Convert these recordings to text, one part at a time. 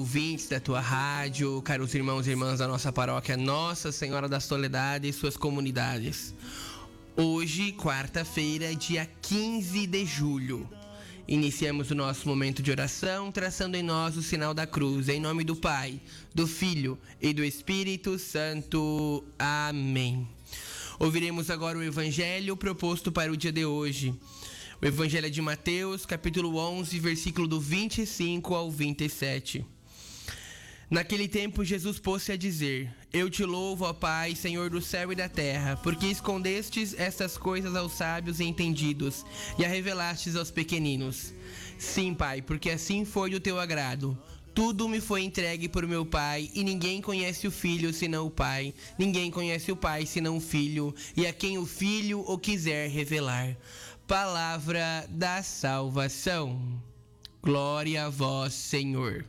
ouvintes da tua rádio, caros irmãos e irmãs da nossa paróquia Nossa Senhora da Soledade e suas comunidades. Hoje, quarta-feira, dia 15 de julho. Iniciamos o nosso momento de oração, traçando em nós o sinal da cruz, em nome do Pai, do Filho e do Espírito Santo. Amém. Ouviremos agora o Evangelho proposto para o dia de hoje. O Evangelho é de Mateus, capítulo 11, versículo do 25 ao 27. Naquele tempo, Jesus pôs-se a dizer: Eu te louvo, ó Pai, Senhor do céu e da terra, porque escondestes estas coisas aos sábios e entendidos, e a revelastes aos pequeninos. Sim, Pai, porque assim foi do teu agrado. Tudo me foi entregue por meu Pai, e ninguém conhece o Filho senão o Pai. Ninguém conhece o Pai senão o Filho, e a quem o Filho o quiser revelar. Palavra da salvação. Glória a vós, Senhor.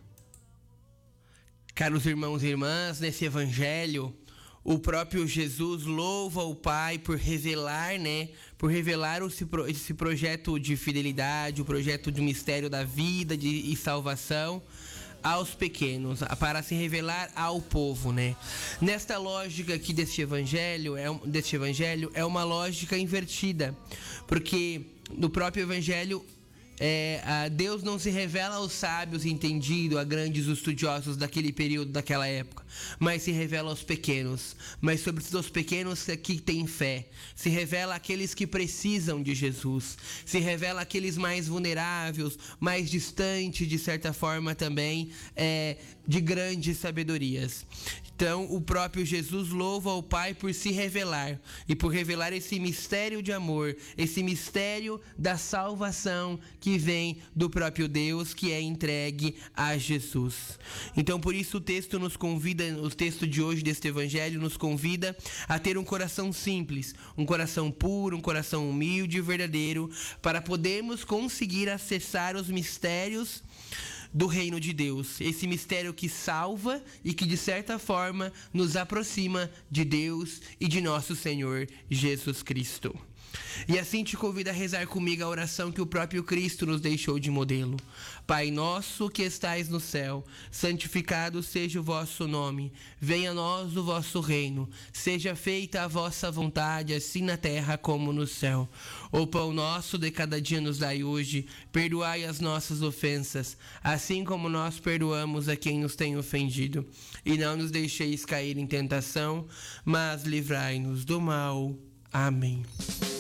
Caros irmãos e irmãs, nesse Evangelho, o próprio Jesus louva o Pai por revelar, Por revelar esse projeto de fidelidade, o projeto do mistério da vida e salvação aos pequenos, para se revelar ao povo, Nesta lógica aqui deste evangelho é uma lógica invertida, porque no próprio evangelho Deus não se revela aos sábios e entendidos, a grandes estudiosos daquele período, daquela época, mas se revela aos pequenos, mas sobretudo aos pequenos que têm fé. Se revela àqueles que precisam de Jesus, se revela àqueles mais vulneráveis, mais distantes, de certa forma também, de grandes sabedorias. Então, o próprio Jesus louva ao Pai por se revelar e por revelar esse mistério de amor, esse mistério da salvação que vem do próprio Deus, que é entregue a Jesus. Então, por isso o texto de hoje deste evangelho nos convida a ter um coração simples, um coração puro, um coração humilde e verdadeiro, para podermos conseguir acessar os mistérios do reino de Deus, esse mistério que salva e que de certa forma nos aproxima de Deus e de nosso Senhor Jesus Cristo. E assim te convido a rezar comigo a oração que o próprio Cristo nos deixou de modelo. Pai nosso que estais no céu, santificado seja o vosso nome, venha a nós o vosso reino, seja feita a vossa vontade, assim na terra como no céu. O pão nosso de cada dia nos dai hoje, perdoai as nossas ofensas, assim como nós perdoamos a quem nos tem ofendido. E não nos deixeis cair em tentação, mas livrai-nos do mal. Amém.